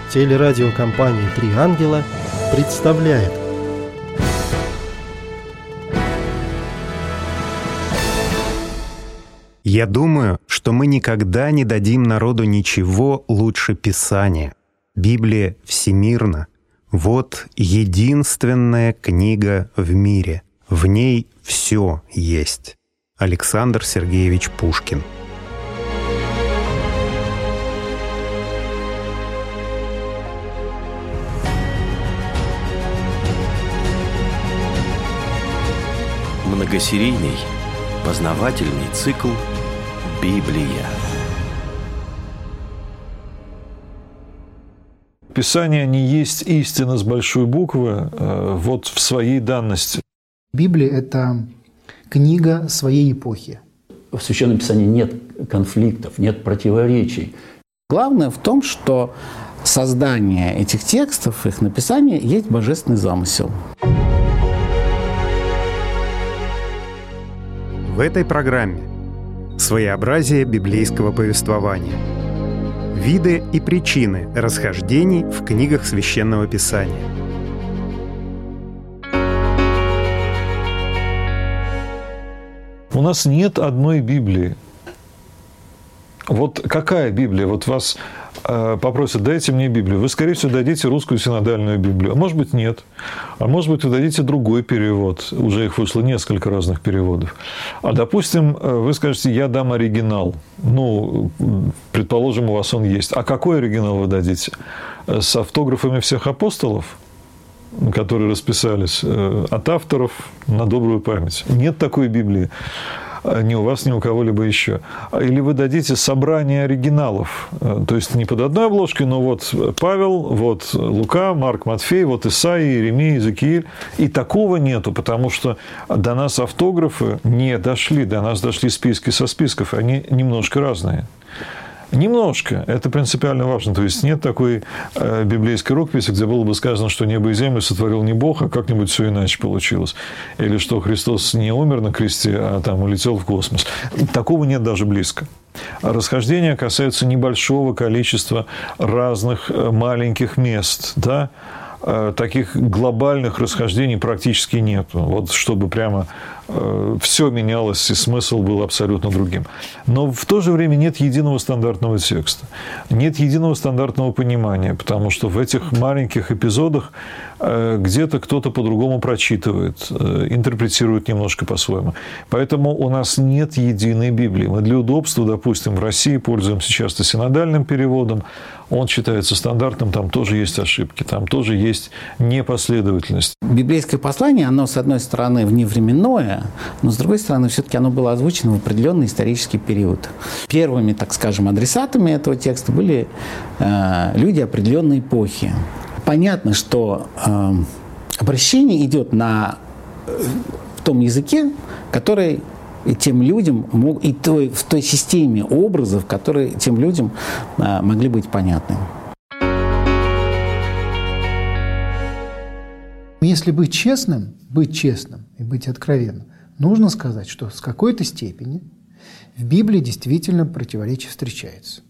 Телерадиокомпания «Три ангела» представляет. Я думаю, что мы никогда не дадим народу ничего лучше Писания. Библия всемирна. Вот единственная книга в мире. В ней все есть. Александр Сергеевич Пушкин. Многосерийный познавательный цикл «Библия». Писание не есть истина с большой буквы, вот в своей данности. Библия – это книга своей эпохи. В Священном Писании нет конфликтов, нет противоречий. Главное в том, что создание этих текстов, их написание, есть божественный замысел. В этой программе своеобразие библейского повествования, виды и причины расхождений в книгах Священного Писания. У нас нет одной Библии. Вот какая Библия? Вот вас попросят, дайте мне Библию. Вы, скорее всего, дадите русскую синодальную Библию. А может быть, нет. А может быть, вы дадите другой перевод. Уже их вышло несколько разных переводов. А, допустим, вы скажете, я дам оригинал. Ну, предположим, у вас он есть. А какой оригинал вы дадите? С автографами всех апостолов, которые расписались от авторов на добрую память? Нет такой Библии. Ни у вас, ни у кого-либо еще. Или вы дадите собрание оригиналов. То есть не под одной обложкой, но вот Павел, вот Лука, Марк, Матфей, вот Исаия, Иеремия, Иезекииль. И такого нету, потому что до нас автографы не дошли. До нас дошли списки со списков. Они немножко разные. Немножко. Это принципиально важно. То есть нет такой библейской рукописи, где было бы сказано, что небо и землю сотворил не Бог, а как-нибудь все иначе получилось. Или что Христос не умер на кресте, а там улетел в космос. Такого нет даже близко. Расхождения касаются небольшого количества разных маленьких мест. Да? Таких глобальных расхождений практически нет. Вот чтобы прямо все менялось, и смысл был абсолютно другим. Но в то же время нет единого стандартного текста. Нет единого стандартного понимания, потому что в этих маленьких эпизодах где-то кто-то по-другому прочитывает, интерпретирует немножко по-своему. Поэтому у нас нет единой Библии. Мы для удобства, допустим, в России пользуемся часто синодальным переводом. Он считается стандартным, там тоже есть ошибки, там тоже есть непоследовательность. Библейское послание, оно, с одной стороны, вневременное, но, с другой стороны, все-таки оно было озвучено в определенный исторический период. Первыми, так скажем, адресатами этого текста были люди определенной эпохи. Понятно, что обращение идет в том языке, который и тем людям, и в той системе образов, которые тем людям могли быть понятны. Если быть честным и быть откровенным, нужно сказать, что с какой-то степени в Библии действительно противоречие встречается.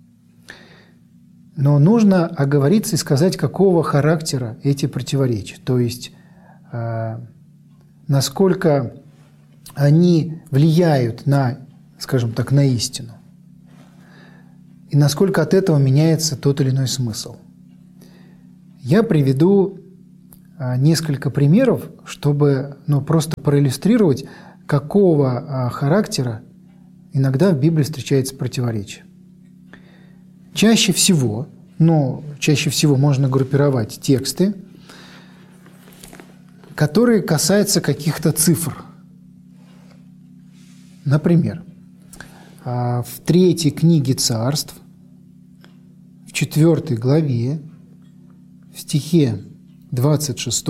Но нужно оговориться и сказать, какого характера эти противоречия. То есть, насколько они влияют на, скажем так, на истину. И насколько от этого меняется тот или иной смысл. Я приведу несколько примеров, чтобы просто проиллюстрировать, какого характера иногда в Библии встречается противоречие. Чаще всего можно группировать тексты, которые касаются каких-то цифр. Например, в 3 книге Царств, в 4 главе, в стихе 26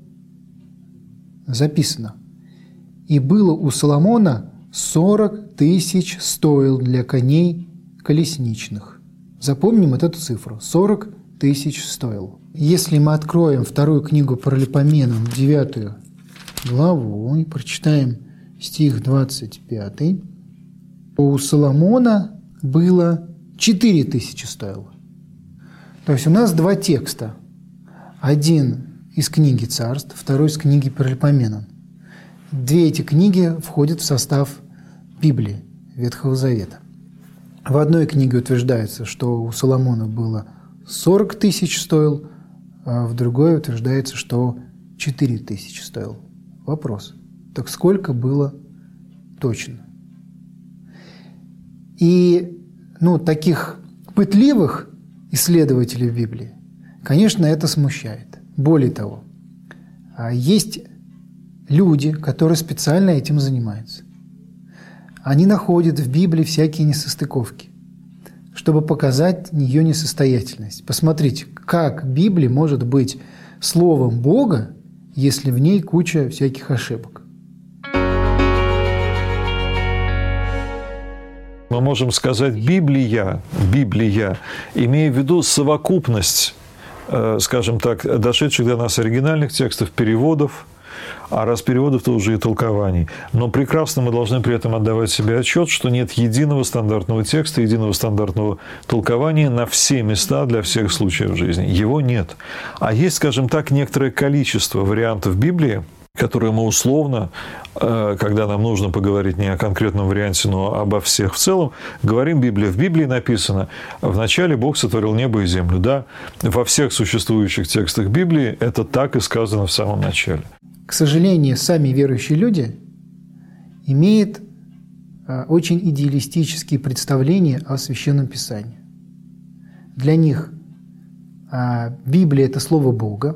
записано: «И было у Соломона 40 тысяч стоил для коней колесничных». Запомним эту цифру – 40 тысяч стоил. Если мы откроем 2 книгу Паралипоменам, 9 главу, и прочитаем стих 25, то у Соломона было 4 тысячи стоило. То есть у нас два текста. Один из книги Царств, второй из книги Паралипоменон. Две эти книги входят в состав Библии Ветхого Завета. В одной книге утверждается, что у Соломона было 40 тысяч стоил, а в другой утверждается, что 4 тысячи стоил. Вопрос. Так сколько было точно? И таких пытливых исследователей в Библии, конечно, это смущает. Более того, есть люди, которые специально этим занимаются. Они находят в Библии всякие несостыковки, чтобы показать ее несостоятельность. Посмотрите, как Библия может быть словом Бога, если в ней куча всяких ошибок. Мы можем сказать Библия, имея в виду совокупность, скажем так, дошедших до нас оригинальных текстов, переводов, а раз переводов, то уже и толкований. Но прекрасно мы должны при этом отдавать себе отчет, что нет единого стандартного текста, единого стандартного толкования на все места для всех случаев жизни. Его нет. А есть, скажем так, некоторое количество вариантов Библии, которые мы условно, когда нам нужно поговорить не о конкретном варианте, но обо всех в целом, говорим Библия. В Библии написано: «Вначале Бог сотворил небо и землю». Да, во всех существующих текстах Библии это так и сказано в самом начале. К сожалению, сами верующие люди имеют очень идеалистические представления о Священном Писании. Для них Библия – это Слово Бога,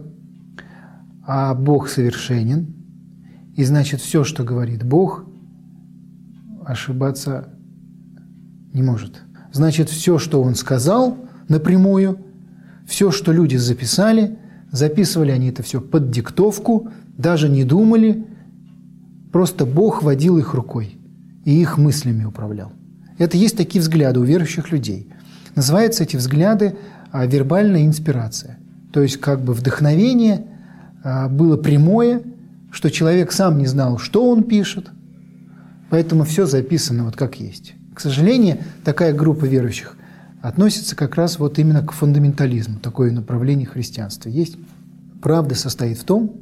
а Бог совершенен, и значит, все, что говорит Бог, ошибаться не может. Значит, все, что Он сказал напрямую, все, что люди записывали они это все под диктовку, даже не думали, просто Бог водил их рукой и их мыслями управлял. Это есть такие взгляды у верующих людей. Называются эти взгляды вербальная инспирация. То есть как бы вдохновение было прямое, что человек сам не знал, что он пишет, поэтому все записано вот как есть. К сожалению, такая группа верующих относится как раз вот именно к фундаментализму, такое направление христианства есть. Правда состоит в том,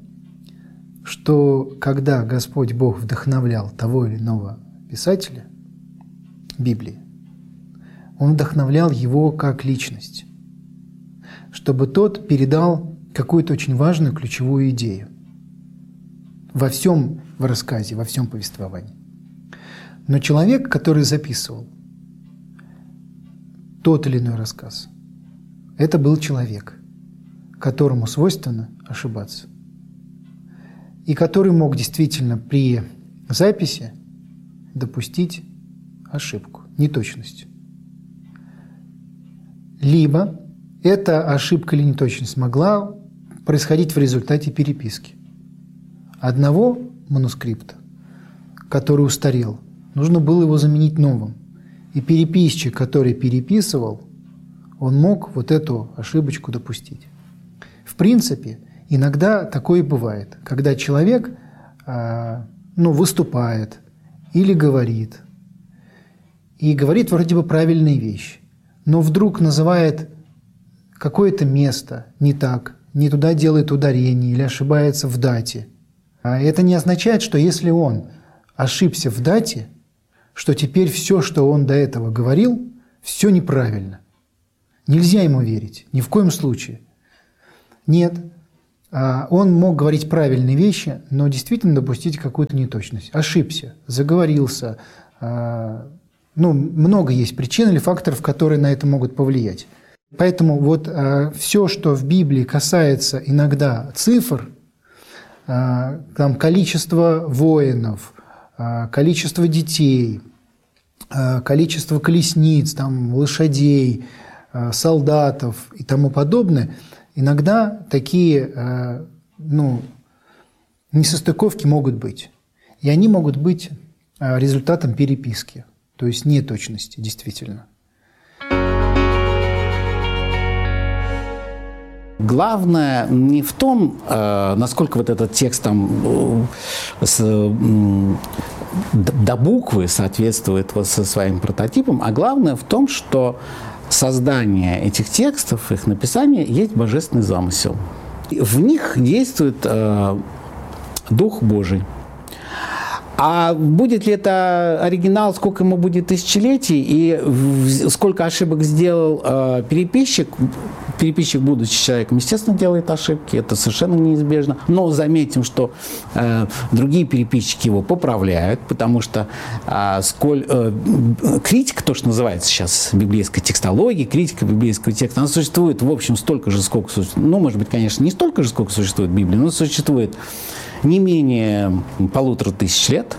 что когда Господь Бог вдохновлял того или иного писателя Библии, Он вдохновлял его как личность, чтобы тот передал какую-то очень важную ключевую идею во всем в рассказе, во всем повествовании. Но человек, который записывал тот или иной рассказ, это был человек, которому свойственно ошибаться, и который мог действительно при записи допустить ошибку, неточность. Либо эта ошибка или неточность могла происходить в результате переписки одного манускрипта, который устарел. Нужно было его заменить новым. И переписчик, который переписывал, он мог вот эту ошибочку допустить. В принципе, иногда такое бывает, когда человек выступает или говорит, и говорит вроде бы правильные вещи, но вдруг называет какое-то место не так, не туда делает ударение или ошибается в дате. Это не означает, что если он ошибся в дате, что теперь все, что он до этого говорил, все неправильно. Нельзя ему верить, ни в коем случае. Нет, он мог говорить правильные вещи, но действительно допустить какую-то неточность. Ошибся, заговорился. Много есть причин или факторов, которые на это могут повлиять. Поэтому вот все, что в Библии касается иногда цифр, там количество воинов, количество детей, количество колесниц, там, лошадей, солдатов и тому подобное, иногда такие несостыковки могут быть. И они могут быть результатом переписки, то есть неточности, действительно. Главное не в том, насколько вот этот текст там до буквы соответствует вот со своим прототипом, а главное в том, что создания этих текстов, их написания, есть божественный замысел. В них действует Дух Божий. А будет ли это оригинал, сколько ему будет тысячелетий, и сколько ошибок сделал переписчик? Переписчик, будучи человеком, естественно, делает ошибки, это совершенно неизбежно. Но заметим, что другие переписчики его поправляют, потому что критика, то, что называется сейчас библейской текстологией, критика библейского текста, она существует, в общем, столько же, сколько существует. Ну, может быть, конечно, не столько же, сколько существует Библия, но существует не менее 1500 лет,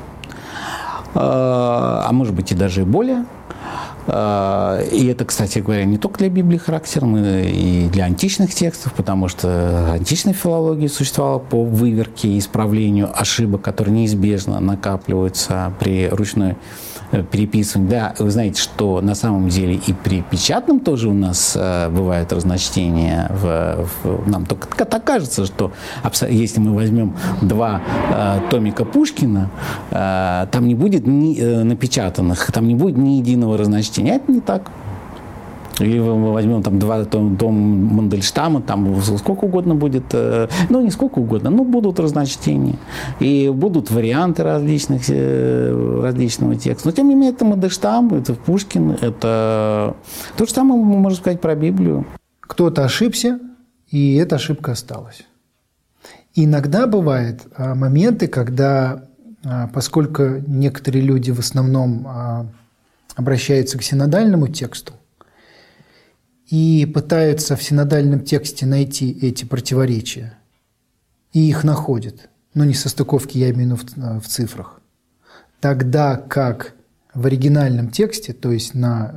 а может быть и даже и более. И это, кстати говоря, не только для Библии характерно, и для античных текстов, потому что античная филология существовала по выверке и исправлению ошибок, которые неизбежно накапливаются при ручной переписывании. Да, вы знаете, что на самом деле и при печатном тоже у нас бывают разночтения. Нам только так кажется, что если мы возьмем 2 томика Пушкина, там не будет напечатанных, там не будет ни единого разночтения. Это не так. Или мы возьмем там 2 тома Мандельштама, там сколько угодно будет, ну не сколько угодно, но будут разночтения. И будут варианты различного текста. Но тем не менее это Мандельштам, это Пушкин, это то же самое мы можем сказать про Библию. Кто-то ошибся, и эта ошибка осталась. Иногда бывают моменты, когда, поскольку некоторые люди в основном обращаются к синодальному тексту и пытаются в синодальном тексте найти эти противоречия, и их находят, но не состыковки, я имею в виду в цифрах, тогда как в оригинальном тексте, то есть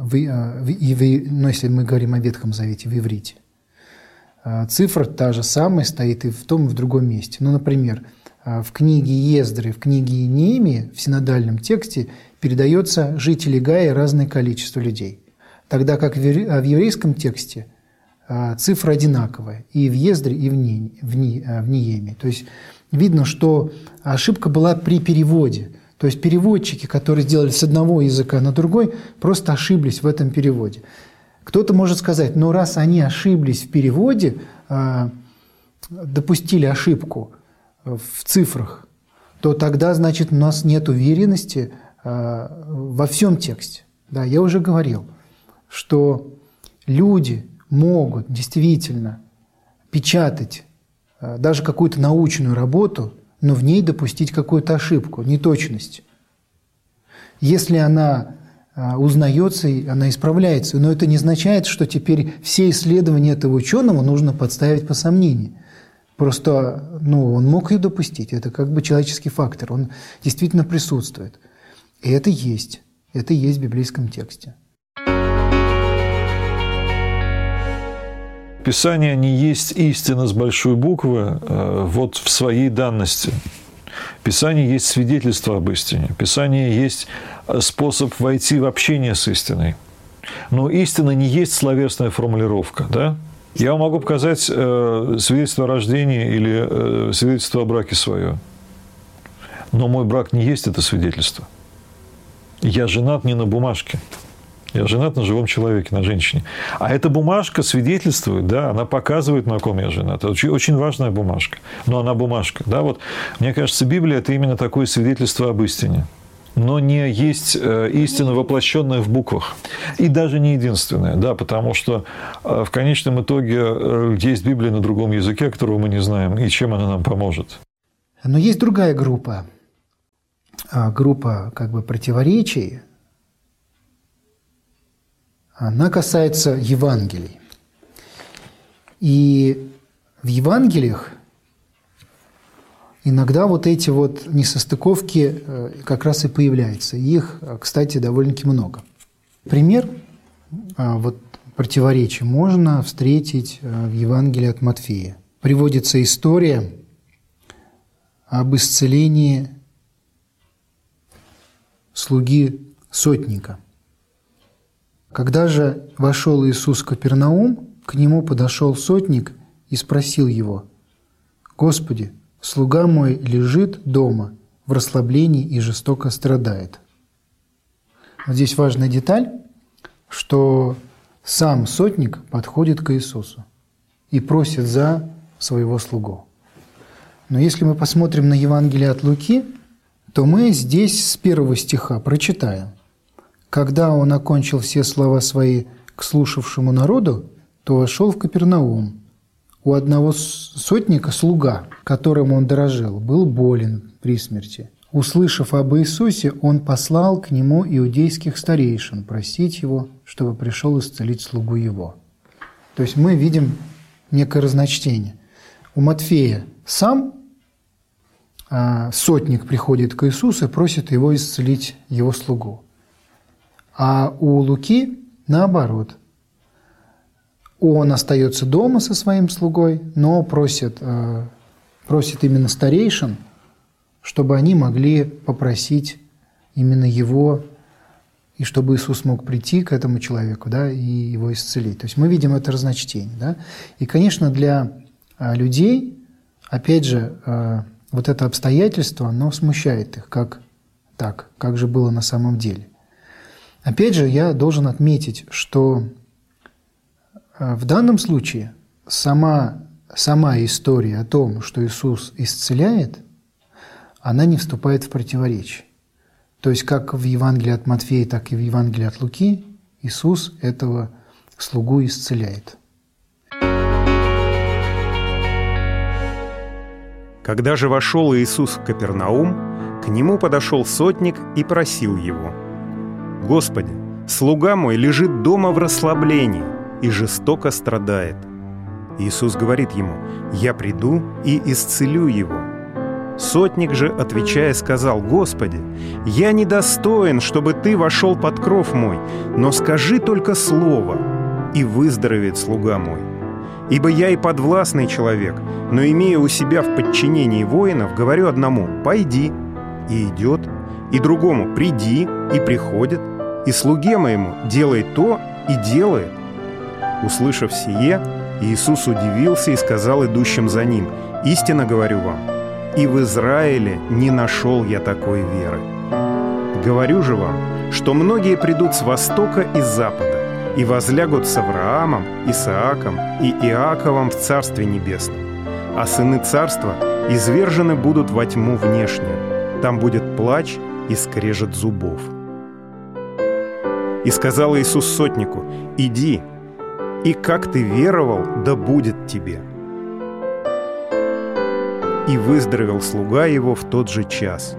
если мы говорим о Ветхом Завете, в иврите, цифра та же самая стоит и в том, и в другом месте. Ну, например, в книге Ездры, в книге Неемии, в синодальном тексте передается жители Гаи разное количество людей. Тогда как в еврейском тексте цифра одинаковая и в Ездре, и в Неемии. То есть видно, что ошибка была при переводе. То есть переводчики, которые сделали с одного языка на другой, просто ошиблись в этом переводе. Кто-то может сказать, ну раз они ошиблись в переводе, допустили ошибку в цифрах, то тогда, значит, у нас нет уверенности во всем тексте. Да, я уже говорил, что люди могут действительно печатать даже какую-то научную работу, но в ней допустить какую-то ошибку, неточность. Если она узнается, она исправляется, но это не означает, что теперь все исследования этого ученого нужно подставить под сомнение. Просто он мог ее допустить, это как бы человеческий фактор, он действительно присутствует. И это есть в библейском тексте. Писание не есть истина с большой буквы вот в своей данности. Писание есть свидетельство об истине. Писание есть способ войти в общение с истиной. Но истина не есть словесная формулировка, да? Я вам могу показать свидетельство о рождении или свидетельство о браке свое. Но мой брак не есть это свидетельство. Я женат не на бумажке. Я женат на живом человеке, на женщине. А эта бумажка свидетельствует, да, она показывает, на ком я женат. Это очень, очень важная бумажка. Но она бумажка. Да, вот, мне кажется, Библия – это именно такое свидетельство об истине. Но не есть истина, воплощенная в буквах. И даже не единственная, да, потому что в конечном итоге есть Библия на другом языке, которого мы не знаем, и чем она нам поможет. Но есть другая группа. Группа как бы противоречий. Она касается Евангелий. И в Евангелиях иногда вот эти вот несостыковки как раз и появляются. Их, кстати, довольно-таки много. Пример вот противоречий можно встретить в Евангелии от Матфея. Приводится история об исцелении слуги сотника. Когда же вошел Иисус в Капернаум, к нему подошел сотник и спросил его: «Господи, слуга мой лежит дома в расслаблении и жестоко страдает». Вот здесь важная деталь, что сам сотник подходит к Иисусу и просит за своего слугу. Но если мы посмотрим на Евангелие от Луки, то мы здесь с 1 стиха прочитаем: «Когда он окончил все слова свои к слушавшему народу, то вошел в Капернаум. У одного сотника слуга, которым он дорожил, был болен при смерти. Услышав об Иисусе, он послал к нему иудейских старейшин просить его, чтобы пришел исцелить слугу его». То есть мы видим некое разночтение. У Матфея сам сотник приходит к Иисусу и просит его исцелить его слугу. А у Луки наоборот. Он остается дома со своим слугой, но просит именно старейшин, чтобы они могли попросить именно его, и чтобы Иисус мог прийти к этому человеку, да, и его исцелить. То есть мы видим это разночтение. Да? И, конечно, для людей, опять же, вот это обстоятельство, оно смущает их, как же было на самом деле. Опять же, я должен отметить, что в данном случае сама история о том, что Иисус исцеляет, она не вступает в противоречие. То есть как в Евангелии от Матфея, так и в Евангелии от Луки Иисус этого слугу исцеляет. Когда же вошел Иисус в Капернаум, к нему подошел сотник и просил его: «Господи, слуга мой лежит дома в расслаблении и жестоко страдает». Иисус говорит ему: «Я приду и исцелю его». Сотник же, отвечая, сказал: «Господи, я недостоин, чтобы ты вошел под кров мой, но скажи только слово, и выздоровеет слуга мой. Ибо я и подвластный человек, но, имея у себя в подчинении воинов, говорю одному: пойди, и идет, и другому: приди, и приходит, и слуге моему: делай то, и делает». Услышав сие, Иисус удивился и сказал идущим за ним: «Истинно говорю вам, и в Израиле не нашел я такой веры. Говорю же вам, что многие придут с востока и с запада и возлягут с Авраамом, Исааком и Иаковом в Царстве Небесном, а сыны Царства извержены будут во тьму внешнюю, там будет плач и скрежет зубов». И сказал Иисус сотнику: «Иди, и как ты веровал, да будет тебе». И выздоровел слуга его в тот же час.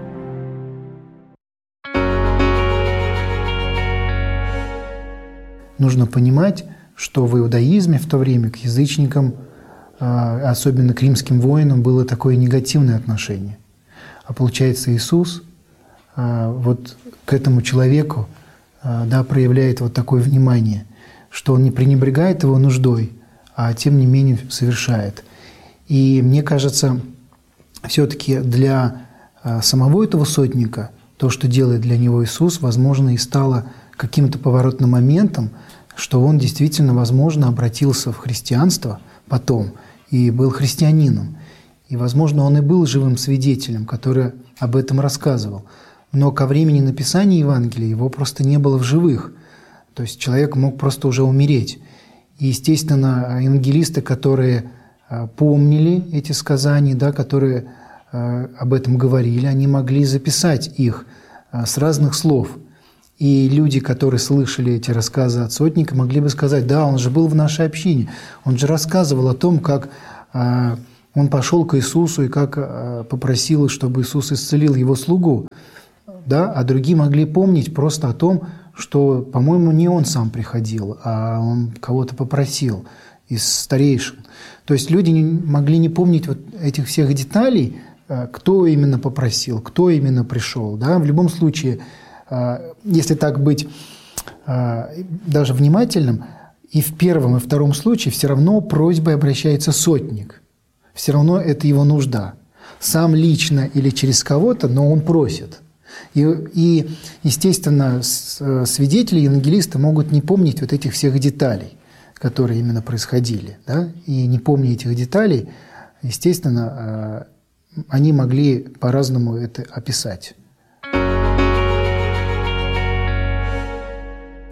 Нужно понимать, что в иудаизме в то время к язычникам, особенно к римским воинам, было такое негативное отношение. А получается, Иисус вот к этому человеку проявляет вот такое внимание, что он не пренебрегает его нуждой, а тем не менее совершает. И мне кажется, все-таки для самого этого сотника то, что делает для него Иисус, возможно, и стало каким-то поворотным моментом, что он действительно, возможно, обратился в христианство потом и был христианином. И, возможно, он и был живым свидетелем, который об этом рассказывал. Но ко времени написания Евангелия его просто не было в живых. То есть человек мог просто уже умереть. И, естественно, евангелисты, которые помнили эти сказания, которые об этом говорили, они могли записать их с разных слов. И люди, которые слышали эти рассказы от сотника, могли бы сказать: да, он же был в нашей общине, он же рассказывал о том, как он пошел к Иисусу и как попросил, чтобы Иисус исцелил его слугу. Да? А другие могли помнить просто о том, что, по-моему, не он сам приходил, а он кого-то попросил из старейшин. То есть люди могли не помнить вот этих всех деталей, кто именно попросил, кто именно пришел. Да? В любом случае, если так быть даже внимательным, и в первом, и втором случае все равно просьбой обращается сотник. Все равно это его нужда. Сам лично или через кого-то, но он просит. И естественно, свидетели, евангелисты могут не помнить вот этих всех деталей, которые именно происходили. Да? И не помня этих деталей, естественно, они могли по-разному это описать.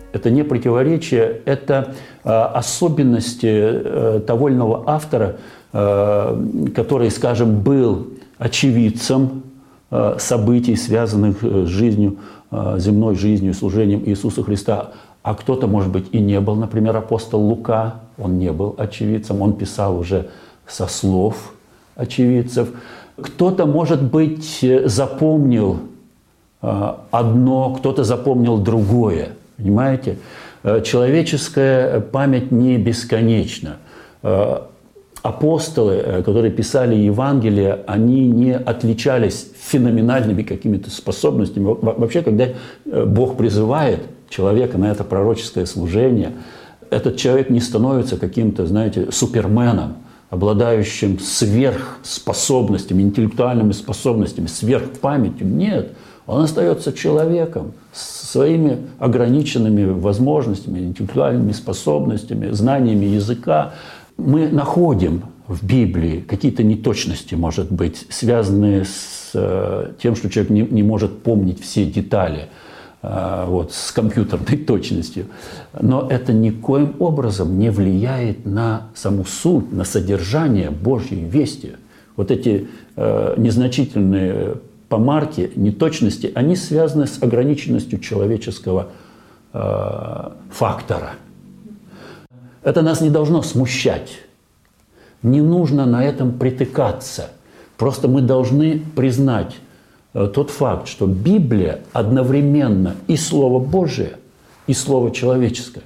Это не противоречие, это особенности того или иного автора, который, скажем, был очевидцем событий, связанных с жизнью, земной жизнью, служением Иисуса Христа. А кто-то, может быть, и не был. Например, апостол Лука, он не был очевидцем, он писал уже со слов очевидцев. Кто-то, может быть, запомнил одно, кто-то запомнил другое. Понимаете? Человеческая память не бесконечна. Апостолы, которые писали Евангелие, они не отличались феноменальными какими-то способностями. Вообще, когда Бог призывает человека на это пророческое служение, этот человек не становится каким-то, знаете, суперменом, обладающим сверхспособностями, интеллектуальными способностями, сверхпамятью. Нет, он остается человеком с своими ограниченными возможностями, интеллектуальными способностями, знаниями языка. Мы находим в Библии какие-то неточности, может быть, связанные с тем, что человек не может помнить все детали, вот, с компьютерной точностью. Но это никоим образом не влияет на саму суть, на содержание Божьей вести. Вот эти незначительные помарки, неточности, они связаны с ограниченностью человеческого фактора. Это нас не должно смущать. Не нужно на этом притыкаться. Просто мы должны признать тот факт, что Библия одновременно и Слово Божие, и Слово человеческое.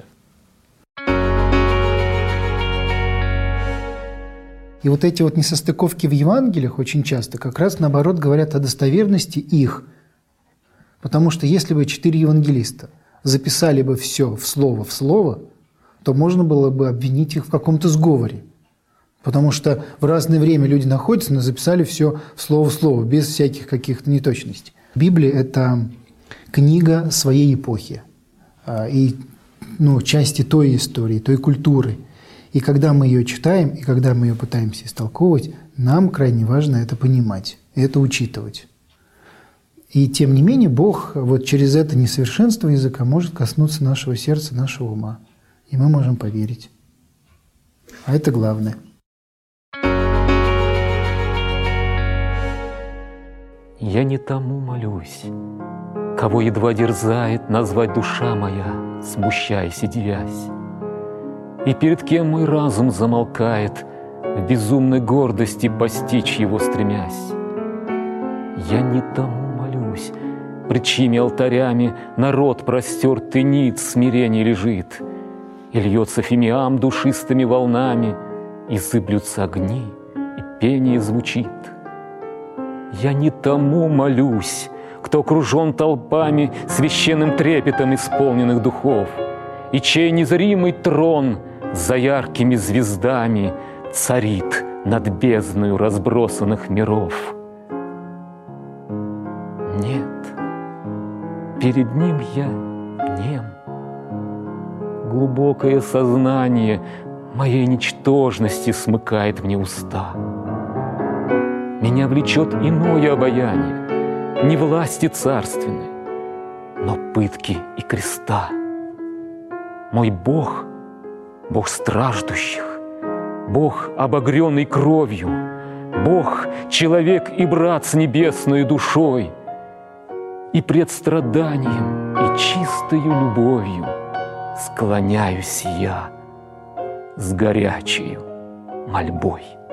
И вот эти вот несостыковки в Евангелиях очень часто как раз наоборот говорят о достоверности их. Потому что если бы 4 евангелиста записали бы все в слово, то можно было бы обвинить их в каком-то сговоре. Потому что в разное время люди находятся, но записали все в слово, без всяких каких-то неточностей. Библия – это книга своей эпохи и части той истории, той культуры. И когда мы ее читаем, и когда мы ее пытаемся истолковывать, нам крайне важно это понимать, это учитывать. И тем не менее Бог вот через это несовершенство языка может коснуться нашего сердца, нашего ума. И мы можем поверить. А это главное. Я не тому молюсь, кого едва дерзает назвать душа моя, смущаясь и дивясь. И перед кем мой разум замолкает, в безумной гордости постичь его стремясь. Я не тому молюсь, пред чьими алтарями народ простертый ниц смирения лежит, и льется фимиам душистыми волнами, и зыблются огни, и пение звучит. Я не тому молюсь, кто окружен толпами священным трепетом исполненных духов, и чей незримый трон за яркими звездами царит над бездною разбросанных миров. Нет, перед ним я нем. Глубокое сознание моей ничтожности смыкает мне уста. Меня влечет иное обаяние, не власти царственной, но пытки и креста. Мой Бог — Бог страждущих, Бог, обогренный кровью, Бог — человек и брат с небесною душой. И пред страданием и чистою любовью склоняюсь я с горячею мольбой.